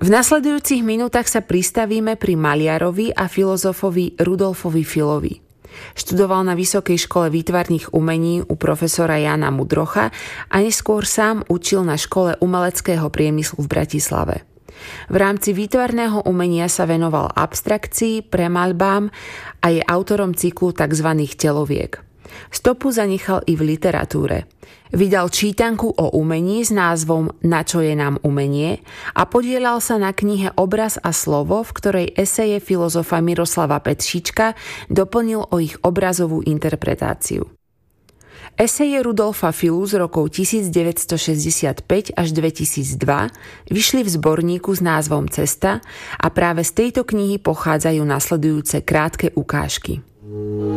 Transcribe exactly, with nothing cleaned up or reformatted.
V nasledujúcich minútach sa pristavíme pri maliarovi a filozofovi Rudolfovi Filovi. Študoval na Vysokej škole výtvarných umení u profesora Jána Mudrocha a neskôr sám učil na škole umeleckého priemyslu v Bratislave. V rámci výtvarného umenia sa venoval abstrakcii, premaľbám a je autorom cyklu tzv. Teloviek. Stopu zanechal i v literatúre. Vydal čítanku o umení s názvom Na čo je nám umenie a podieľal sa na knihe Obraz a slovo, v ktorej eseje filozofa Miroslava Petříčka doplnil o ich obrazovú interpretáciu. Eseje Rudolfa Filu z rokov devätnásťstošesťdesiatpäť až dvetisícdva vyšli v zborníku s názvom Cesta a práve z tejto knihy pochádzajú nasledujúce krátke ukážky.